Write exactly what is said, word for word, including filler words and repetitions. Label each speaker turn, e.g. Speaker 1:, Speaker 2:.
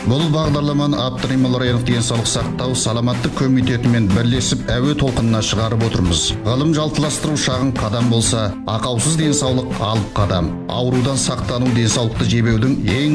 Speaker 1: Бұл бағдарламаны Абдрахиман Лориянов денсаулық сақтау саламаттық комитетімен бірлесіп әуе толқынына шығарып отырмыз. Ғылым жалтыластыру шағын қадам болса, ақаусыз денсаулық алып қадам. Аурудан сақтану денсаулықты жебеудің ең